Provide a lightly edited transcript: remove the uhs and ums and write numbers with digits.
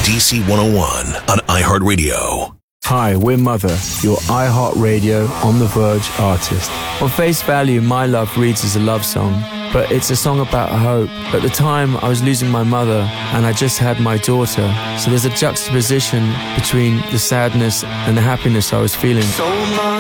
DC 101 on iHeartRadio. Hi, we're Mother, your iHeartRadio On The Verge artist. On face value, My Love reads as a love song, but it's a song about hope. At the time, I was losing my mother, and I just had my daughter. So there's a juxtaposition between the sadness and the happiness I was feeling.